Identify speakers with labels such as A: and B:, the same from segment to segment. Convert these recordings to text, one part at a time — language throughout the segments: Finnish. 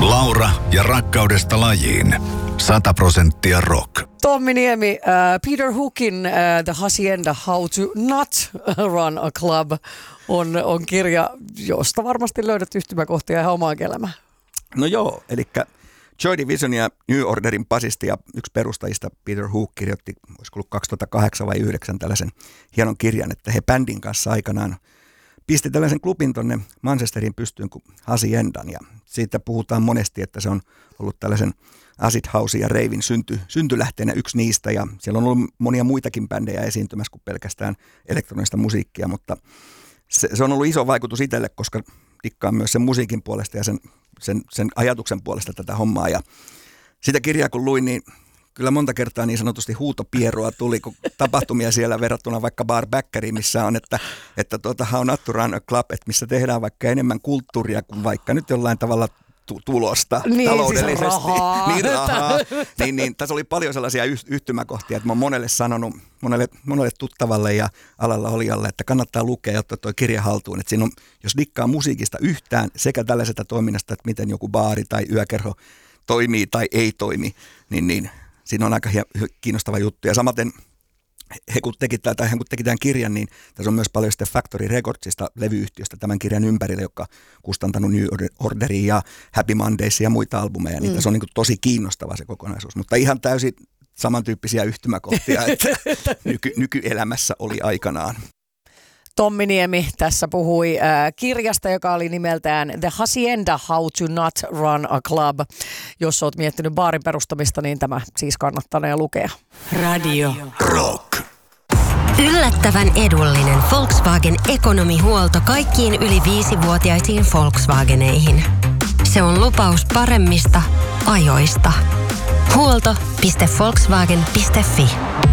A: Laura ja rakkaudesta lajiin. 100% rock.
B: Tommi Niemi, Peter Hookin The Hacienda, How to Not Run a Club on kirja, josta varmasti löydät yhtymäkohtia ihan omaan elämään.
C: No joo, eli Joy Division ja New Orderin basisti ja yksi perustajista Peter Hook kirjoitti, olisiko ollut 2008 vai 2009 tällaisen hienon kirjan, että he bändin kanssa aikanaan pisti tällaisen klubin tonne Manchesterin pystyyn kuin Haciendan, ja siitä puhutaan monesti, että se on ollut tällaisen acid house ja ravin syntylähteenä yksi niistä, ja siellä on ollut monia muitakin bändejä esiintymässä kuin pelkästään elektronista musiikkia, mutta se on ollut iso vaikutus itselle, koska dikkaan myös sen musiikin puolesta ja sen ajatuksen puolesta tätä hommaa, ja sitä kirjaa kun luin, niin kyllä monta kertaa niin sanotusti huutopierua tuli, kun tapahtumia siellä verrattuna vaikka Bar Backeriin, missä on, että How Not to Run a Club, että missä tehdään vaikka enemmän kulttuuria kuin vaikka nyt jollain tavalla tulosta
B: niin,
C: taloudellisesti.
B: Siis rahaa.
C: Niin, rahaa. Niin, tässä oli paljon sellaisia yhtymäkohtia, että mä oon monelle sanonut, monelle tuttavalle ja alalla olijalle, että kannattaa lukea ja ottaa toi kirja haltuun. Että siinä on, jos dikkaa musiikista yhtään sekä tällaisesta toiminnasta, että miten joku baari tai yökerho toimii tai ei toimi, niin siinä on aika kiinnostava juttu. Ja samaten he kun teki tämän kirjan, niin tässä on myös paljon sitten Factory Recordsista levyyhtiöstä tämän kirjan ympärille, joka kustantanut New Orderia ja Happy Mondaysia ja muita albumeja. Niin tässä on niin kuin tosi kiinnostava se kokonaisuus, mutta ihan täysin samantyyppisiä yhtymäkohtia, että nykyelämässä oli aikanaan.
B: Tommi Niemi tässä puhui kirjasta, joka oli nimeltään The Hacienda, How to Not Run a Club. Jos olet miettinyt baarin perustamista, niin tämä siis kannattaa lukea.
D: Radio
A: Rock.
D: Yllättävän edullinen Volkswagen ekonomihuolto kaikkiin yli 5-vuotiaisiin Volkswageneihin. Se on lupaus paremmista ajoista. Huolto.volkswagen.fi.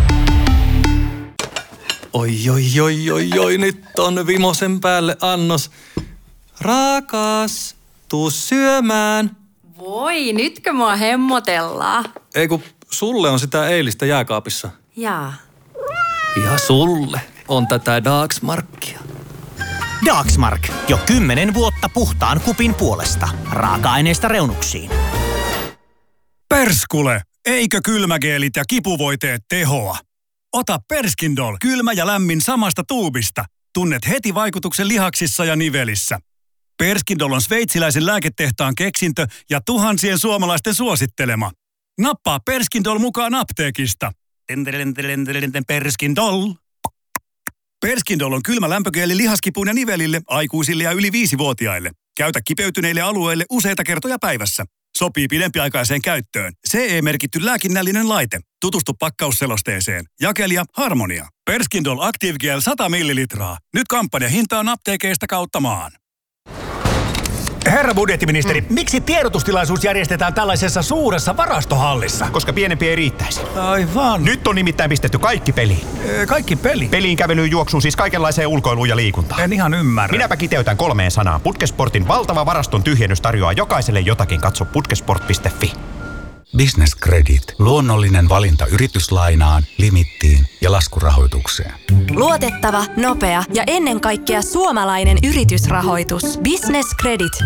E: Oi, nyt on vimosen päälle annos. Rakas, tuu syömään.
F: Voi, nytkö mua hemmotellaan?
E: Ei kun sulle on sitä eilistä jääkaapissa.
F: Jaa.
E: Ja sulle on tätä Dagsmarkia.
G: Dagsmark. Jo 10 vuotta puhtaan kupin puolesta. Raaka-aineista reunuksiin.
H: Perskule! Eikö kylmägeelit ja kipuvoiteet tehoa? Ota Perskindol, kylmä ja lämmin samasta tuubista. Tunnet heti vaikutuksen lihaksissa ja nivelissä. Perskindol on sveitsiläisen lääketehtaan keksintö ja tuhansien suomalaisten suosittelema. Nappaa Perskindol mukaan apteekista. Perskindol. Perskindol on kylmä lämpögeeli lihaskipuun ja nivelille, aikuisille ja yli 5-vuotiaille. Käytä kipeytyneille alueille useita kertoja päivässä. Sopii pidempiaikaiseen käyttöön. CE-merkitty lääkinnällinen laite. Tutustu pakkausselosteeseen. Jakelija Harmonia. Perskindol Active Gel 100 millilitraa. Nyt kampanjahintaan apteekeista kautta maan.
G: Herra budjettiministeri, miksi tiedotustilaisuus järjestetään tällaisessa suuressa varastohallissa?
I: Koska pienempi ei riittäisi.
G: Aivan.
I: Nyt on nimittäin pistetty kaikki peliin.
G: Kaikki peli?
I: Peliin, kävelyyn, juoksuun, siis kaikenlaiseen ulkoiluun ja liikuntaan.
G: En ihan ymmärrä.
I: Minäpä kiteytän 3 sanaan. Putkesportin valtava varaston tyhjennys tarjoaa jokaiselle jotakin. Katso putkesport.fi.
A: Business Credit. Luonnollinen valinta yrityslainaan, limittiin ja laskurahoitukseen.
J: Luotettava, nopea ja ennen kaikkea suomalainen yritysrahoitus. Business Credit.